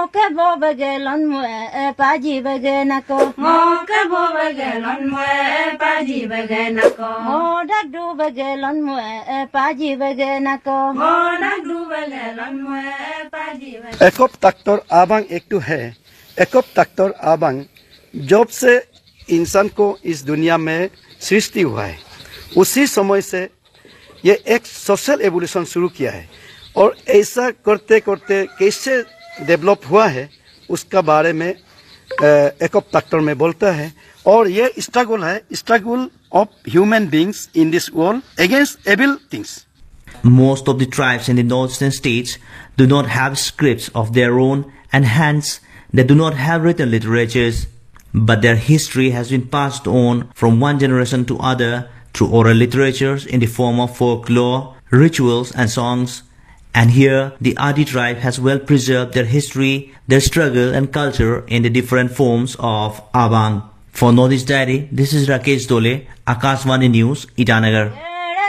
Kabo bagelon mue paji bagenako. Kabo bagelon mue paji bagenako. Dagdu bagelon mue paji bagenako. Dagdu bagelon mue paji bagenako. एकप तख्तर आबांग एक तो है एकप तख्तर आबांग जब से इंसान को इस दुनिया में सृष्टि हुआ है उसी समय से ये एक सोशल एवोल्यूशन शुरू किया है और ऐसा करते करते कैसे डेवलप हुआ है उसका बारे में एकप तख्तर में बोलता है और ये स्ट्रगल है struggle of human beings in this world against evil things. Most of the tribes in the northern states do not have scripts of their own and hence they do not have written literatures, but their history has been passed on from one generation to other through oral literatures in the form of folklore, rituals and songs. And here the Adi tribe has well preserved their history, their struggle and culture in the different forms of Abang. For Northeast Diary, this is Rakesh Dole, Akashvani News, Itanagar.